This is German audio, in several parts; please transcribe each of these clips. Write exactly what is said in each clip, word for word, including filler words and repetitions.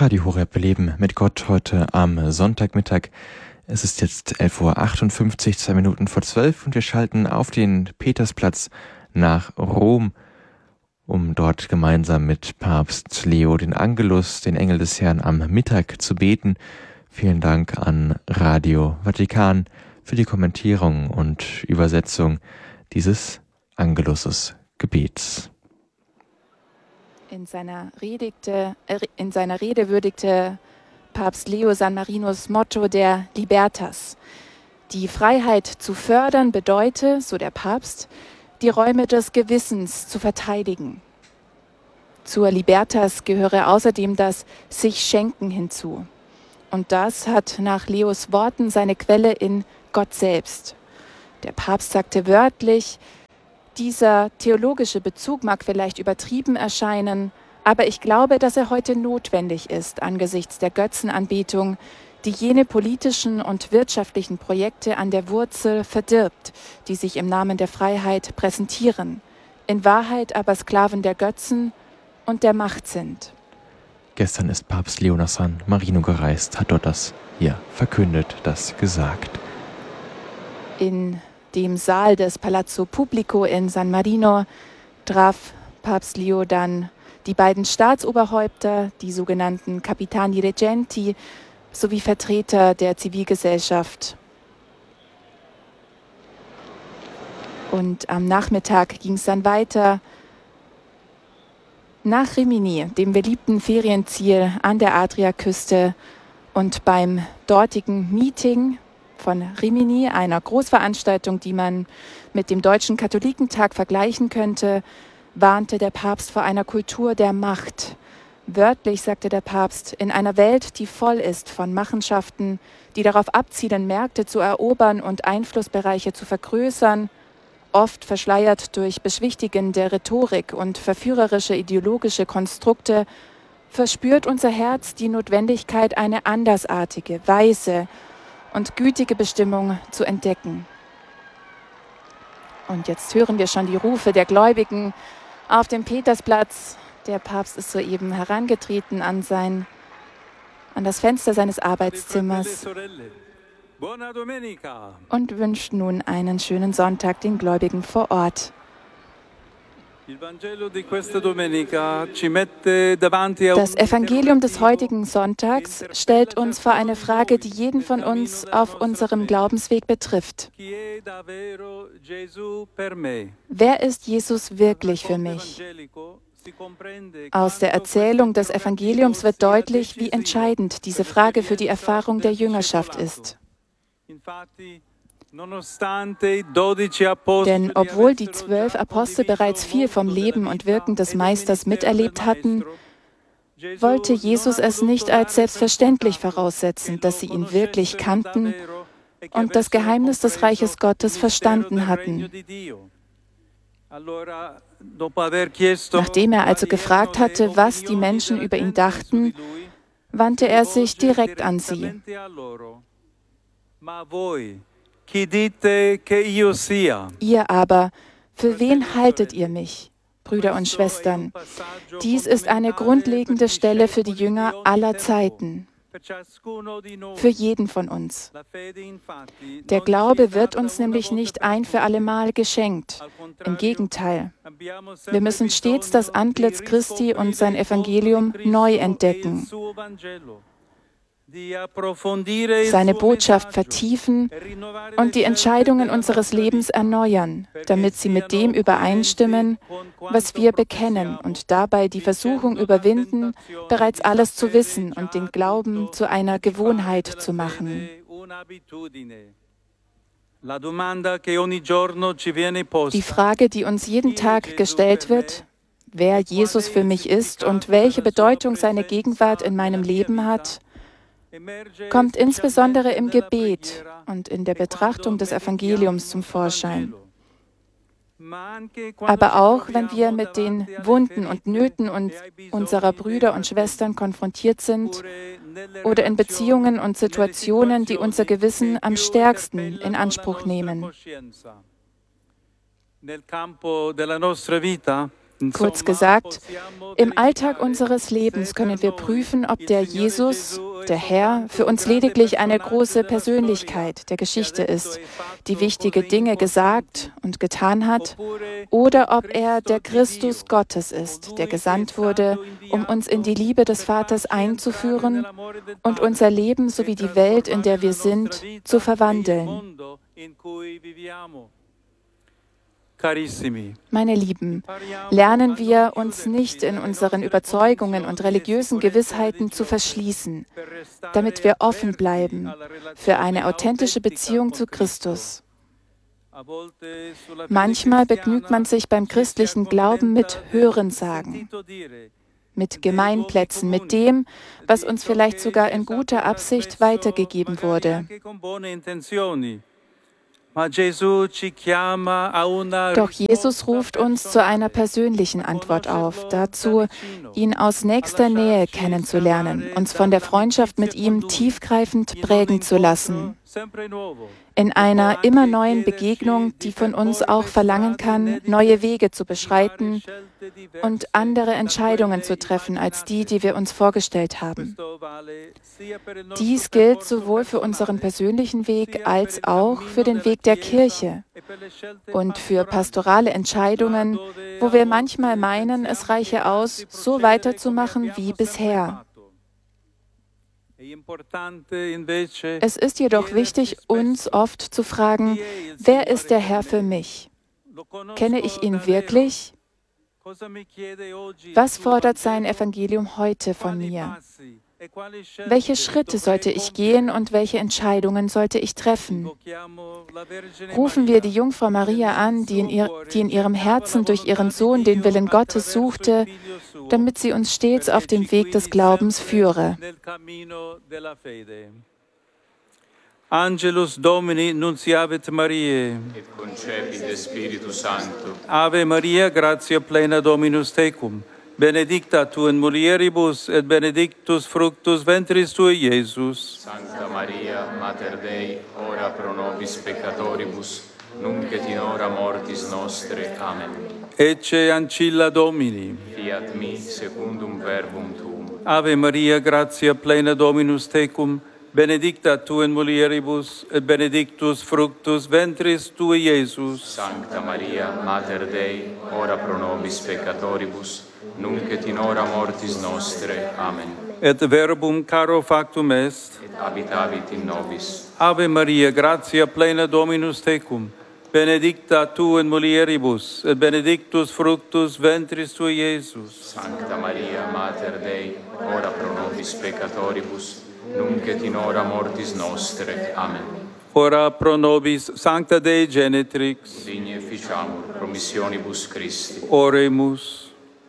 Radio Horeb Leben mit Gott heute am Sonntagmittag. Es ist jetzt elf Uhr achtundfünfzig, zwei Minuten vor zwölf und wir schalten auf den Petersplatz nach Rom, um dort gemeinsam mit Papst Leo den Angelus, den Engel des Herrn, am Mittag zu beten. Vielen Dank an Radio Vatikan für die Kommentierung und Übersetzung dieses Angelusses-Gebets. In seiner, Redigte, äh, in seiner Rede würdigte Papst Leo San Marinos Motto der Libertas. Die Freiheit zu fördern bedeute, so der Papst, die Räume des Gewissens zu verteidigen. Zur Libertas gehöre außerdem das Sich-Schenken hinzu. Und das hat nach Leos Worten seine Quelle in Gott selbst. Der Papst sagte wörtlich, dieser theologische Bezug mag vielleicht übertrieben erscheinen, aber ich glaube, dass er heute notwendig ist angesichts der Götzenanbetung, die jene politischen und wirtschaftlichen Projekte an der Wurzel verdirbt, die sich im Namen der Freiheit präsentieren, in Wahrheit aber Sklaven der Götzen und der Macht sind. Gestern ist Papst Leo nach San Marino gereist, hat dort das hier verkündet, das gesagt. In dem Saal des Palazzo Pubblico in San Marino traf Papst Leo dann die beiden Staatsoberhäupter, die sogenannten Capitani Reggenti, sowie Vertreter der Zivilgesellschaft. Und am Nachmittag ging es dann weiter nach Rimini, dem beliebten Ferienziel an der Adriaküste, und beim dortigen Meeting von Rimini, einer Großveranstaltung, die man mit dem Deutschen Katholikentag vergleichen könnte, warnte der Papst vor einer Kultur der Macht. Wörtlich sagte der Papst, in einer Welt, die voll ist von Machenschaften, die darauf abzielen, Märkte zu erobern und Einflussbereiche zu vergrößern, oft verschleiert durch beschwichtigende Rhetorik und verführerische ideologische Konstrukte, verspürt unser Herz die Notwendigkeit, eine andersartige, weise und gütige Bestimmung zu entdecken. Und jetzt hören wir schon die Rufe der Gläubigen auf dem Petersplatz. Der Papst ist soeben herangetreten an, sein, an das Fenster seines Arbeitszimmers und wünscht nun einen schönen Sonntag den Gläubigen vor Ort. Das Evangelium des heutigen Sonntags stellt uns vor eine Frage, die jeden von uns auf unserem Glaubensweg betrifft. Wer ist Jesus wirklich für mich? Aus der Erzählung des Evangeliums wird deutlich, wie entscheidend diese Frage für die Erfahrung der Jüngerschaft ist. Denn obwohl die zwölf Apostel bereits viel vom Leben und Wirken des Meisters miterlebt hatten, wollte Jesus es nicht als selbstverständlich voraussetzen, dass sie ihn wirklich kannten und das Geheimnis des Reiches Gottes verstanden hatten. Nachdem er also gefragt hatte, was die Menschen über ihn dachten, wandte er sich direkt an sie. Ihr aber, für wen haltet ihr mich, Brüder und Schwestern? Dies ist eine grundlegende Stelle für die Jünger aller Zeiten, für jeden von uns. Der Glaube wird uns nämlich nicht ein für allemal geschenkt. Im Gegenteil, wir müssen stets das Antlitz Christi und sein Evangelium neu entdecken, seine Botschaft vertiefen und die Entscheidungen unseres Lebens erneuern, damit sie mit dem übereinstimmen, was wir bekennen, und dabei die Versuchung überwinden, bereits alles zu wissen und den Glauben zu einer Gewohnheit zu machen. Die Frage, die uns jeden Tag gestellt wird, wer Jesus für mich ist und welche Bedeutung seine Gegenwart in meinem Leben hat, kommt insbesondere im Gebet und in der Betrachtung des Evangeliums zum Vorschein. Aber auch, wenn wir mit den Wunden und Nöten unserer Brüder und Schwestern konfrontiert sind oder in Beziehungen und Situationen, die unser Gewissen am stärksten in Anspruch nehmen. Kurz gesagt, im Alltag unseres Lebens können wir prüfen, ob der Jesus, der Herr, für uns lediglich eine große Persönlichkeit der Geschichte ist, die wichtige Dinge gesagt und getan hat, oder ob er der Christus Gottes ist, der gesandt wurde, um uns in die Liebe des Vaters einzuführen und unser Leben sowie die Welt, in der wir sind, zu verwandeln. Meine Lieben, lernen wir uns nicht in unseren Überzeugungen und religiösen Gewissheiten zu verschließen, damit wir offen bleiben für eine authentische Beziehung zu Christus. Manchmal begnügt man sich beim christlichen Glauben mit Hörensagen, mit Gemeinplätzen, mit dem, was uns vielleicht sogar in guter Absicht weitergegeben wurde. Doch Jesus ruft uns zu einer persönlichen Antwort auf, dazu, ihn aus nächster Nähe kennenzulernen, uns von der Freundschaft mit ihm tiefgreifend prägen zu lassen. In einer immer neuen Begegnung, die von uns auch verlangen kann, neue Wege zu beschreiten und andere Entscheidungen zu treffen als die, die wir uns vorgestellt haben. Dies gilt sowohl für unseren persönlichen Weg als auch für den Weg der Kirche und für pastorale Entscheidungen, wo wir manchmal meinen, es reiche aus, so weiterzumachen wie bisher. Es ist jedoch wichtig, uns oft zu fragen, wer ist der Herr für mich? Kenne ich ihn wirklich? Was fordert sein Evangelium heute von mir? Welche Schritte sollte ich gehen und welche Entscheidungen sollte ich treffen? Rufen wir die Jungfrau Maria an, die in, ihr, die in ihrem Herzen durch ihren Sohn den Willen Gottes suchte, damit sie uns stets auf dem Weg des Glaubens führe. Angelus Domini nunciavit Mariae, et concepit Spiritus Sancto. Ave Maria, gratia plena Dominus tecum, benedicta tu in mulieribus, et benedictus fructus ventris tui, Iesus. Sancta Maria, Mater Dei, ora pro nobis peccatoribus, nunc et in hora mortis nostre. Amen. Ecce ancilla Domini. Fiat mi secundum verbum tuum. Ave Maria, gratia plena Dominus tecum, benedicta tu in mulieribus, et benedictus fructus ventris tui, Iesus. Sancta Maria, Mater Dei, ora pro nobis peccatoribus, nunc et in hora mortis nostre. Amen. Et verbum caro factum est, Et habitavit in nobis. Ave Maria, gratia plena Dominus tecum, benedicta tu in mulieribus, et benedictus fructus ventris tui, Iesus. Sancta Maria, Mater Dei, ora pro nobis peccatoribus, nunc et in hora mortis nostre. Amen. Ora pro nobis, Sancta Dei Genitrix, Digne ficiamur promissionibus Christi. oremus.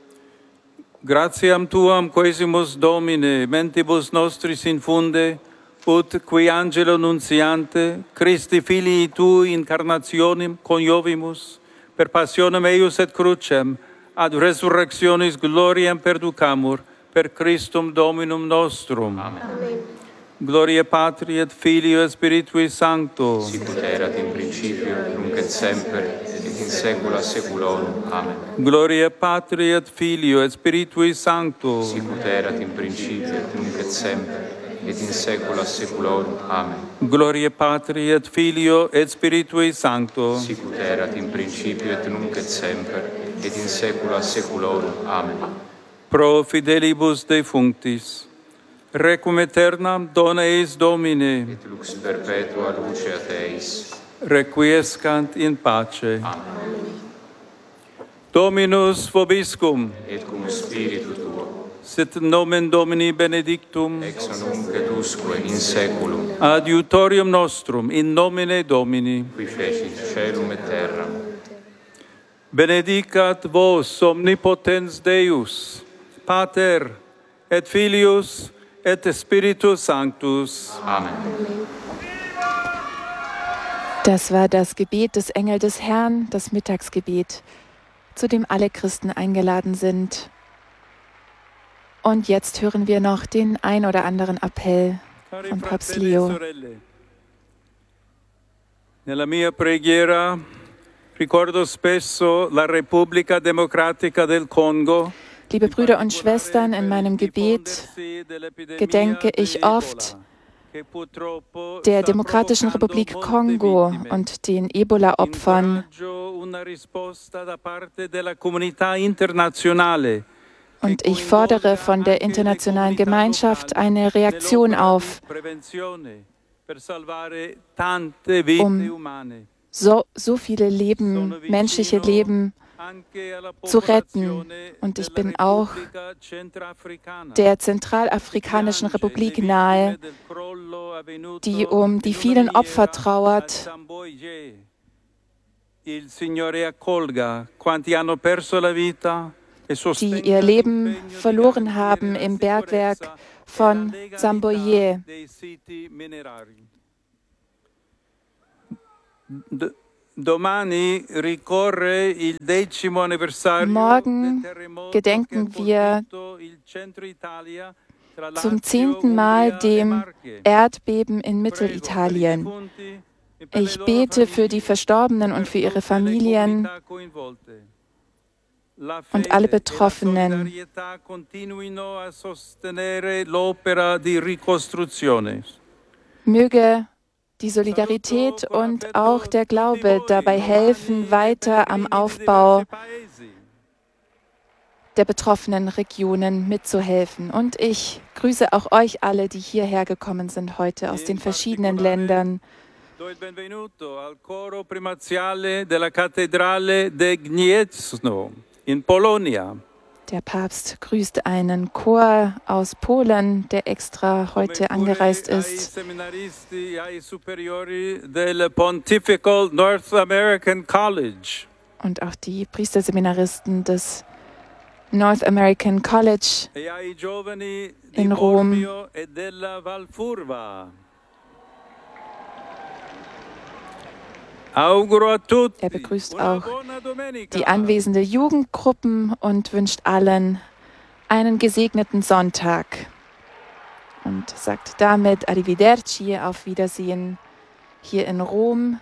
Gratiam tuam quesimus Domine, mentibus nostris infunde, ut qui angelo nunciante, Christi filii tui incarnationem coniovimus, per passionem eius et crucem, ad resurrectionis gloriam perducamur, per Christum Dominum nostrum. Amen. Gloria Patri et Filio et Spiritui Sancto. Sicut erat in principio, nunc et semper, et in saecula saeculorum. Amen. Gloria Patri et Filio et Spiritui Sancto. Sicut erat in principio, nunc et semper, et in saecula saeculorum. Amen. Gloria Patri et Filio et Spiritui Sancto. Sicut erat in principio, et nunc et semper, et in saecula saeculorum. Amen. Pro fidelibus defunctis, requiem aeternam dona eis Domine, Et lux perpetua luceat eis. requiescant in pace. Amen. Dominus vobiscum, Et cum spiritu tuo, sit nomen Domini benedictum, ex nunc et usque in saeculum, adiutorium nostrum, in nomine Domini. qui fecit caelum et terram. Benedicat vos omnipotens Deus, Pater, et Filius, et Spiritus Sanctus. Amen. Das war das Gebet des Engel des Herrn, das Mittagsgebet, zu dem alle Christen eingeladen sind. Und jetzt hören wir noch den ein oder anderen Appell von Papst Leo. Nella mia preghiera Ricordo spesso la Repubblica Democratica del Congo. Liebe Brüder und Schwestern, in meinem Gebet gedenke ich oft der Demokratischen Republik Kongo und den Ebola-Opfern. Und ich fordere von der internationalen Gemeinschaft eine Reaktion auf, um so, so viele Leben, menschliche Leben zu retten. Und ich bin auch der Zentralafrikanischen Republik nahe, die um die vielen Opfer trauert. Die ihr Leben verloren haben im Bergwerk von Zamboye. Morgen gedenken wir zum zehnten Mal dem Erdbeben in Mittelitalien. Ich bete für die Verstorbenen und für ihre Familien und alle Betroffenen. Möge die Solidarität und auch der Glaube dabei helfen, weiter am Aufbau der betroffenen Regionen mitzuhelfen. Und ich grüße auch euch alle, die hierher gekommen sind heute aus den verschiedenen Ländern. Do il benvenuto al coro primaziale della Cattedrale de Gniezno in Polonia. Der Papst grüßt einen Chor aus Polen, der extra heute angereist ist. Und auch die Priesterseminaristen des North American College in Rom. Er begrüßt auch die anwesende Jugendgruppen und wünscht allen einen gesegneten Sonntag und sagt damit Arrivederci, auf Wiedersehen hier in Rom.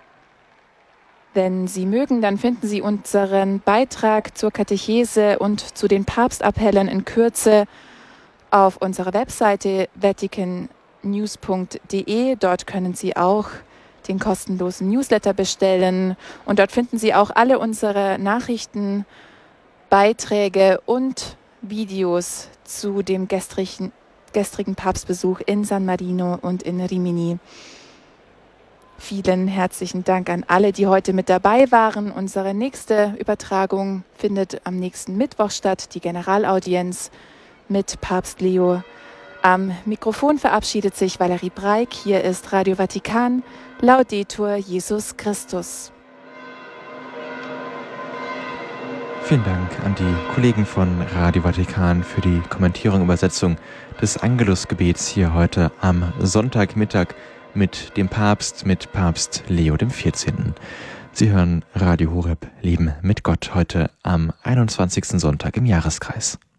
Wenn Sie mögen, dann finden Sie unseren Beitrag zur Katechese und zu den Papstappellen in Kürze auf unserer Webseite vatican news punkt de. Dort können Sie auch den kostenlosen Newsletter bestellen und dort finden Sie auch alle unsere Nachrichten, Beiträge und Videos zu dem gestrigen, gestrigen Papstbesuch in San Marino und in Rimini. Vielen herzlichen Dank an alle, die heute mit dabei waren. Unsere nächste Übertragung findet am nächsten Mittwoch statt, die Generalaudienz mit Papst Leo. Am Mikrofon verabschiedet sich Valerie Breik. Hier ist Radio Vatikan. Laudetur Jesus Christus. Vielen Dank an die Kollegen von Radio Vatikan für die Kommentierung und Übersetzung des Angelusgebets hier heute am Sonntagmittag mit dem Papst, mit Papst Leo dem vierzehnten. Sie hören Radio Horeb, Leben mit Gott, heute am einundzwanzigsten Sonntag im Jahreskreis.